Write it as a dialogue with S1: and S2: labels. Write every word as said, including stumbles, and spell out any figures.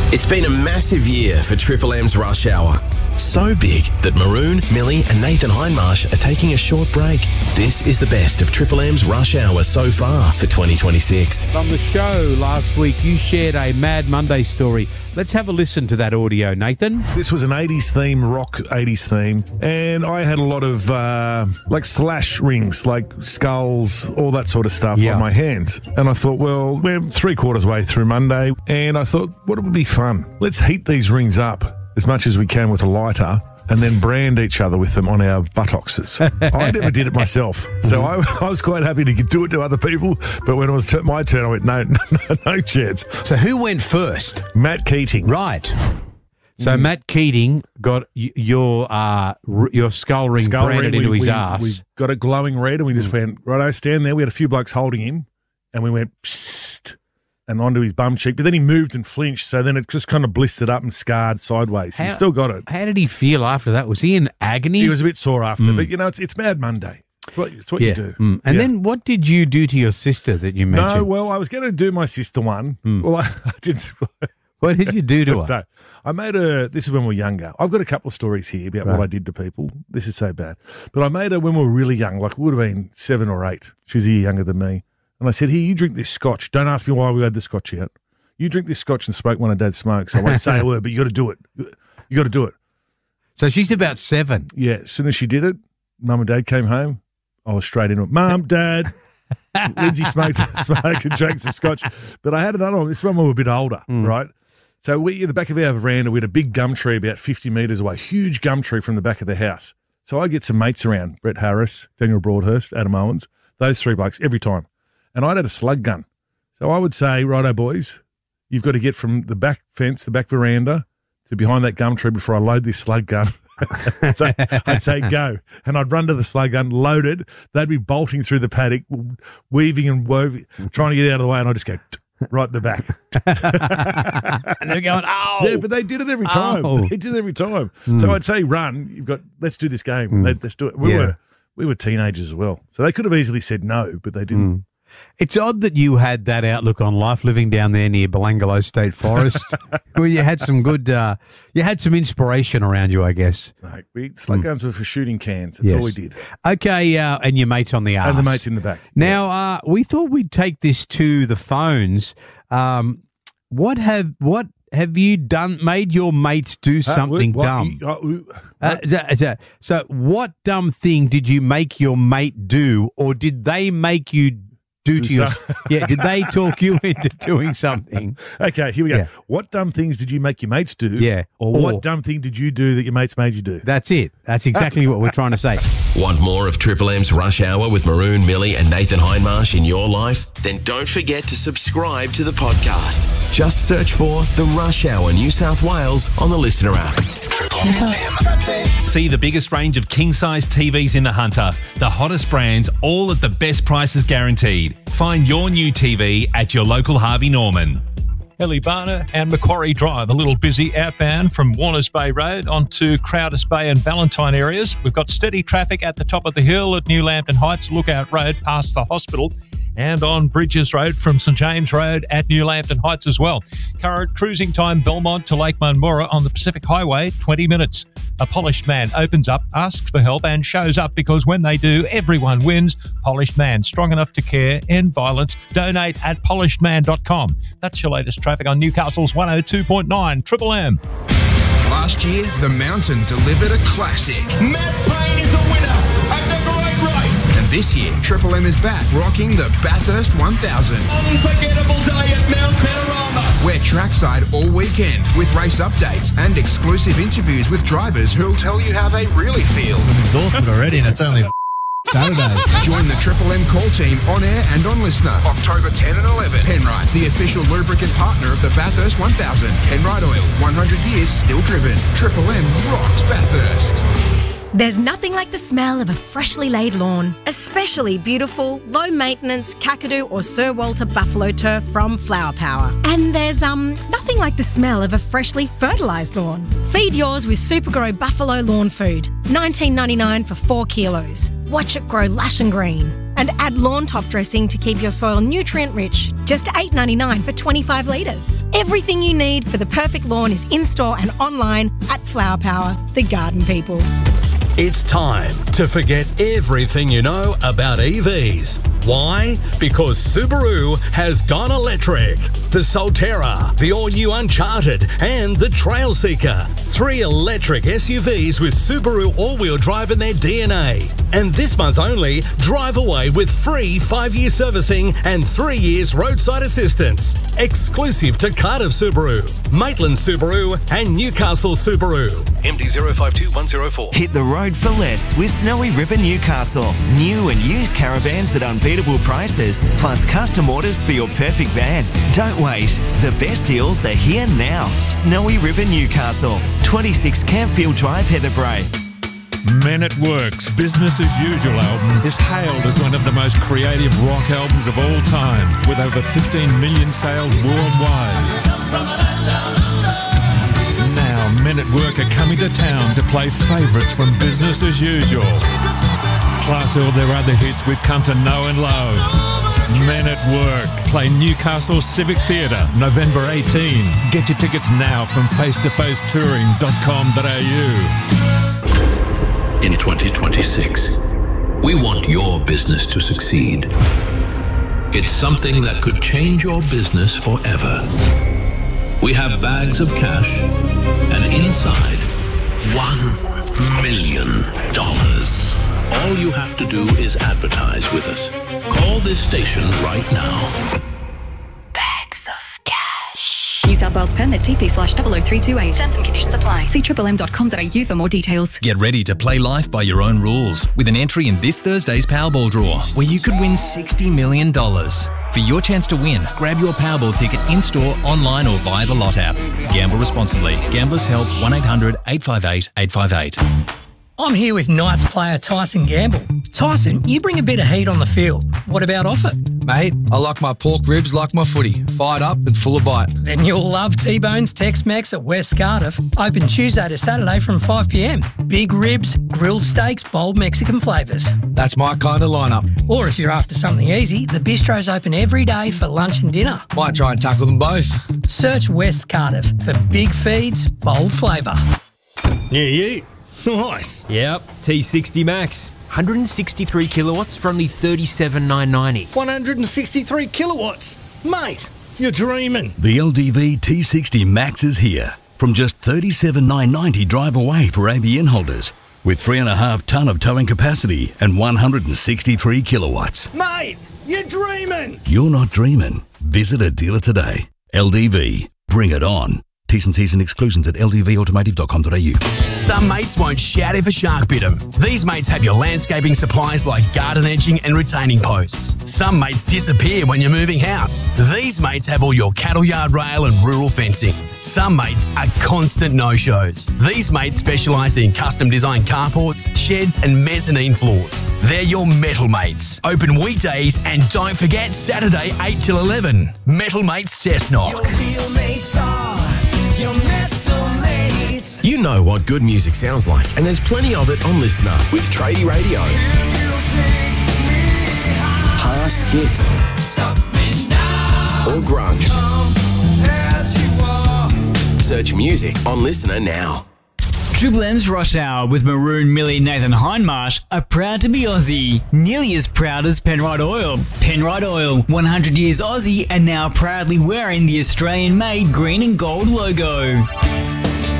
S1: It's been a massive year for Triple M's Rush Hour. So big that Maroon, Millie and Nathan Hindmarsh are taking a short break. This is the best of Triple M's Rush Hour so far for twenty twenty-six.
S2: On the show last week, you shared a Mad Monday story. Let's have a listen to that audio, Nathan.
S3: This was an eighties theme, rock eighties theme, and I had a lot of uh, like slash rings, like skulls, all that sort of stuff
S2: Yeah.
S3: on my hands. And I thought, well, we're three quarters way through Monday, and I thought, what would be fun? Let's heat these rings up as much as we can with a lighter and then brand each other with them on our buttocks. I never did it myself, so I, I was quite happy to do it to other people, but when it was t- my turn, I went, no, no, no chance.
S4: So who went first?
S3: Matt Keating.
S4: Right.
S2: So
S3: Mm.
S2: Matt Keating got y- your uh, r- your skull ring
S3: Skull
S2: branded
S3: ring,
S2: into
S3: we,
S2: his
S3: we,
S2: ass.
S3: We got it glowing red, and we just went, righto, stand there. We had a few blokes holding him, and we went, psst, and onto his bum cheek. But then he moved and flinched, so then it just kind of blistered up and scarred sideways. He
S2: How-
S3: still got it.
S2: How did he feel after that? Was he in agony?
S3: He was a bit sore after, but, you know, it's, it's Mad Monday. It's what, it's what
S2: yeah.
S3: you do.
S2: Mm. And
S3: Yeah.
S2: then what did you do to your sister that you
S3: No,
S2: mentioned?
S3: well, I was going to do my sister one. Well, I, I didn't.
S2: What did you do to her?
S3: No. I made her, this is when we were younger. I've got a couple of stories here about
S2: Right.
S3: what I did to people. This is so bad. But I made her when we were really young, like it would have been seven or eight. She was a year younger than me. And I said, here, you drink this scotch. Don't ask me why we had the scotch out. You drink this scotch and smoke one of Dad's smokes. I won't say a word, but you got to do it. You got to do it.
S2: So she's about seven.
S3: Yeah, as soon as she did it, Mum and Dad came home. I was straight into it. Mum, Dad. Lindsay smoked, smoked and drank some scotch. But I had another one. This one we were a bit older, right? So we, at the back of our veranda, we had a big gum tree about fifty metres away, huge gum tree from the back of the house. So I get some mates around, Brett Harris, Daniel Broadhurst, Adam Owens, those three blokes every time. And I'd had a slug gun. So I would say, righto, boys, you've got to get from the back fence, the back veranda, to behind that gum tree before I load this slug gun. So I'd say go, and I'd run to the slug gun, load it. They'd be bolting through the paddock, weaving and woving, trying to get out of the way, and I'd just go right in the back.
S2: And they're going, oh.
S3: Yeah, but they did it every time.
S2: Oh.
S3: They did it every time. So I'd say run. You've got. Let's do this game. They'd, let's do it. We
S2: Yeah.
S3: were we were teenagers as well, so they could have easily said no, but they didn't.
S2: It's odd that you had that outlook on life living down there near Belangolo State Forest, where you had some good, uh, you had some inspiration around you, I guess.
S3: No, we slug guns were for shooting cans. That's
S2: Yes.
S3: all we did.
S2: Okay, uh, and your mates on the arse.
S3: And the mates in the back.
S2: Now, uh, we thought we'd take this to the phones. Um, what have what have you done? Made your mates do
S3: Uh,
S2: something
S3: what-
S2: dumb?
S3: uh,
S2: Uh, d- d- so, what dumb thing did you make your mate do, or did they make you do to
S3: Do
S2: your?
S3: some-
S2: Yeah, did they talk you into doing something?
S3: Okay, here we go.
S2: Yeah.
S3: What dumb things did you make your mates do?
S2: Yeah.
S3: Or,
S2: Or-
S3: what dumb thing did you do that your mates made you do?
S2: That's it. That's exactly what we're trying to say.
S1: Want more of Triple M's Rush Hour with Maroon, Millie and Nathan Hindmarsh in your life? Then don't forget to subscribe to the podcast. Just search for The Rush Hour New South Wales on the Listener app. Triple M.
S5: See the biggest range of king-size T Vs in the Hunter. The hottest brands, all at the best prices guaranteed. Find your new T V at your local Harvey Norman.
S6: Ellie Barner and Macquarie Drive, a little busy outbound from Warners Bay Road onto Crowders Bay and Valentine areas. We've got steady traffic at the top of the hill at New Lambton Heights, Lookout Road past the hospital, and on Bridges Road from St James Road at New Lambton Heights as well. Current cruising time Belmont to Lake Munmurra on the Pacific Highway, twenty minutes. A polished man opens up, asks for help and shows up because when they do, everyone wins. Polished Man, strong enough to care, end violence. Donate at polished man dot com. That's your latest traffic on Newcastle's one oh two point nine Triple M.
S7: Last year, the Mountain delivered a classic.
S8: Matt Payne is the winner of the great race.
S7: And this year, Triple M is back rocking the Bathurst one thousand.
S8: Unforgettable day at Mount Panorama.
S7: We're trackside all weekend with race updates and exclusive interviews with drivers who'll tell you how they really feel.
S9: I'm exhausted already and it's only Saturday.
S7: Join the Triple M call team on air and on Listener. October tenth and eleventh. Penrite, the official lubricant partner of the Bathurst one thousand. Penrite Oil, one hundred years still driven. Triple M rocks Bathurst.
S10: There's nothing like the smell of a freshly laid lawn, especially beautiful, low-maintenance Kakadu or Sir Walter buffalo turf from Flower Power. And there's um nothing like the smell of a freshly fertilised lawn. Feed yours with Supergrow Buffalo Lawn Food, nineteen ninety-nine for four kilos. Watch it grow lush and green. And add lawn top dressing to keep your soil nutrient-rich. Just eight dollars ninety-nine for twenty-five litres. Everything you need for the perfect lawn is in-store and online at Flower Power, the garden people.
S4: It's time to forget everything you know about E Vs. Why? Because Subaru has gone electric. The Solterra, the all-new Uncharted, and the Trailseeker. Three electric S U Vs with Subaru all-wheel drive in their D N A. And this month only, drive away with free five-year servicing and three years roadside assistance. Exclusive to Cardiff Subaru, Maitland Subaru, and Newcastle Subaru. M D zero five two one zero four.
S11: Hit the road for less with Snowy River Newcastle. New and used caravans at unbeatable prices, plus custom orders for your perfect van. Don't wait. The best deals are here now. Snowy River Newcastle, twenty-six Campfield Drive, Heatherbray.
S12: Men at Work's Business as Usual album is hailed as one of the most creative rock albums of all time, with over fifteen million sales worldwide. Now, Men at Work are coming to town to play favourites from Business as Usual, plus all their other hits we've come to know and love. Men at Work play Newcastle Civic Theatre November eighteenth. Get your tickets now from face to face touring dot com dot a u.
S13: In twenty twenty-six, we want your business to succeed. It's something that could change your business forever. We have bags of cash, and inside, one million dollars. All you have to do is advertise with us. Call this station right now.
S14: Bags of cash. New South Wales permit T P slash double oh three two eight. Terms and conditions apply. See triple m dot com dot a u for more details.
S15: Get ready to play life by your own rules with an entry in this Thursday's Powerball draw, where you could win sixty million dollars. For your chance to win, grab your Powerball ticket in-store, online or via the Lot app. Gamble responsibly. Gamblers Help one eight hundred eight five eight eight five eight.
S16: I'm here with Knights player Tyson Gamble. Tyson, you bring a bit of heat on the field. What about off it?
S17: Mate, I like my pork ribs like my footy, fired up and full of bite.
S16: Then you'll love T-Bones Tex-Mex at West Cardiff. Open Tuesday to Saturday from five p m. Big ribs, grilled steaks, bold Mexican flavours.
S17: That's my kind of lineup.
S16: Or if you're after something easy, the bistro's open every day for lunch and dinner.
S17: Might try and tackle them both.
S16: Search West Cardiff for big feeds, bold flavour.
S18: Yeah, yeah. Nice.
S19: Yep, T sixty Max. one hundred sixty-three kilowatts for only thirty-seven thousand nine hundred ninety.
S18: one hundred sixty-three kilowatts. Mate, you're dreaming.
S20: The L D V T sixty Max is here. From just thirty-seven thousand nine hundred ninety drive away for A B N holders. With three and a half tonne of towing capacity and one hundred sixty-three kilowatts.
S18: Mate, you're dreaming.
S20: You're not dreaming. Visit a dealer today. L D V. Bring it on. T's and C's and exclusions at l d v automotive dot com dot a u.
S21: Some mates won't shout if a shark bit them. These mates have your landscaping supplies like garden edging and retaining posts. Some mates disappear when you're moving house. These mates have all your cattle yard rail and rural fencing. Some mates are constant no-shows. These mates specialise in custom designed carports, sheds and mezzanine floors. They're your metal mates. Open weekdays and don't forget Saturday eight till eleven. Metal Mates Cessnock.
S8: Your real mates are your metal mates.
S1: You know what good music sounds like, and there's plenty of it on Listener with Tradie Radio. Heart hits.
S8: Stop me now.
S1: Or grunge.
S8: Come as you are.
S1: Search music on Listener now.
S22: Triple M's Rush Hour with Maroon, Millie, Nathan Hindmarsh are proud to be Aussie. Nearly as proud as Penrite Oil. Penrite Oil, one hundred years Aussie and now proudly wearing the Australian-made green and gold logo.